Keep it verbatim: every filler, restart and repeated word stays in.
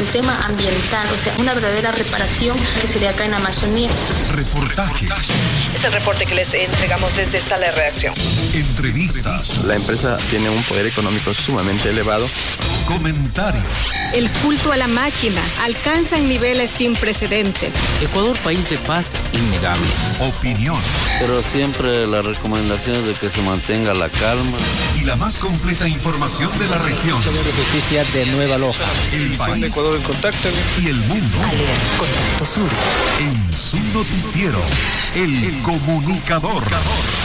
tema ambiental, o sea, una verdadera reparación que se dé acá en la Amazonía. Reportajes. Es el reporte que les entregamos desde Sala de Redacción. Entrevistas. La empresa tiene un poder económico sumamente elevado. Comentarios. El culto a la máquina alcanza niveles sin precedentes. Ecuador, país de paz innegable. Opinión. Pero siempre la recomendación es de que se mantenga la calma. Y la más completa información de la región. de Justicia de Nueva Loja. El país. Ecuador en contacto. Y el mundo. Alea, Contacto Sur. En su noticiero, El Comunicador.